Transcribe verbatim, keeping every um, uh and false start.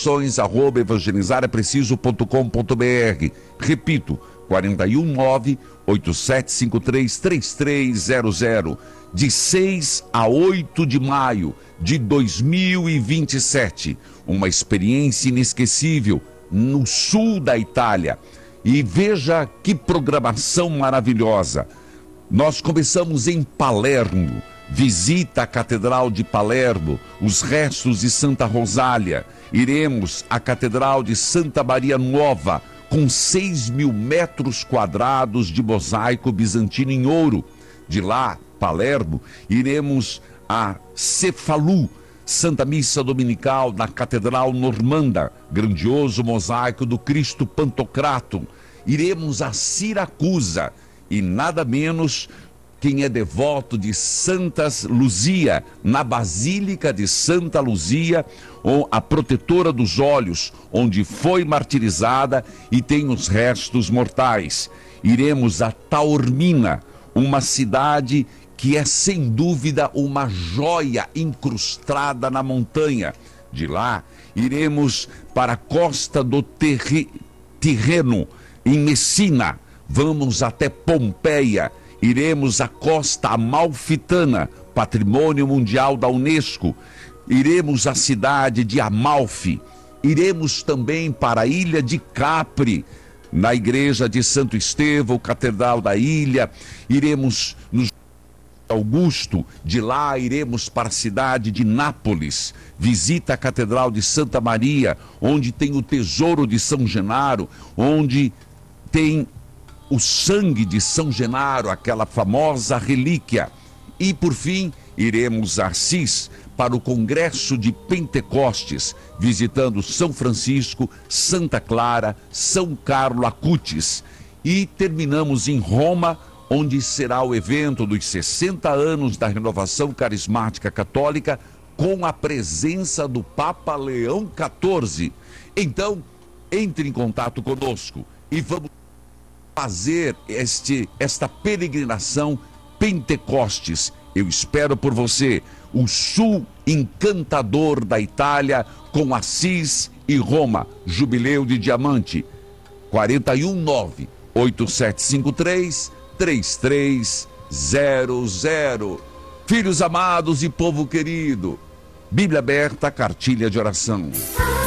informações, arroba evangelizar é preciso ponto com ponto br. Repito, quatro um nove, oito sete cinco três, três três zero zero. De seis a oito de maio de dois mil e vinte e sete. Uma experiência inesquecível no sul da Itália. E veja que programação maravilhosa. Nós começamos em Palermo. Visita a Catedral de Palermo, os restos de Santa Rosália. Iremos à Catedral de Santa Maria Nuova, com seis mil metros quadrados de mosaico bizantino em ouro. De lá, Palermo, iremos a Cefalù, Santa Missa Dominical na Catedral Normanda, grandioso mosaico do Cristo Pantocratum. Iremos a Siracusa e nada menos quem é devoto de Santa Luzia, na Basílica de Santa Luzia, a protetora dos olhos, onde foi martirizada e tem os restos mortais. Iremos a Taormina, uma cidade que é sem dúvida uma joia incrustada na montanha. De lá, iremos para a costa do Terri, Tirreno, em Messina. Vamos até Pompeia. Iremos à costa amalfitana, patrimônio mundial da Unesco. Iremos à cidade de Amalfi. Iremos também para a ilha de Capri, na igreja de Santo Estevão, Catedral da Ilha. Iremos nos Augusto, de lá iremos para a cidade de Nápoles, visita a Catedral de Santa Maria, onde tem o tesouro de São Genaro, onde tem o sangue de São Genaro, aquela famosa relíquia. E por fim, iremos a Assis para o Congresso de Pentecostes, visitando São Francisco, Santa Clara, São Carlo Acutis. E terminamos em Roma, onde será o evento dos sessenta anos da Renovação Carismática Católica, com a presença do Papa Leão quatorze. Então, entre em contato conosco e vamos fazer este, esta peregrinação Pentecostes. Eu espero por você, o sul encantador da Itália, com Assis e Roma, Jubileu de Diamante. quatro um nove, oito sete cinco três, três três zero zero. Filhos amados e povo querido, Bíblia aberta, cartilha de oração.